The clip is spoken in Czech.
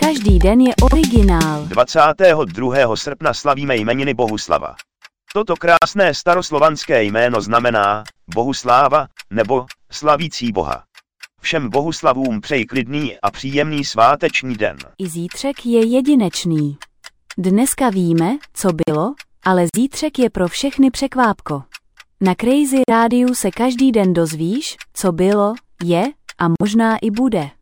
Každý den je originál. 22. srpna slavíme jmeniny Bohuslava. Toto krásné staroslovanské jméno znamená Bohusláva nebo slavící Boha. Všem Bohuslavům přeji klidný a příjemný sváteční den. I zítřek je jedinečný. Dneska víme, co bylo, ale zítřek je pro všechny překvápko. Na Crazy Rádiu se každý den dozvíš, co bylo, je a možná i bude.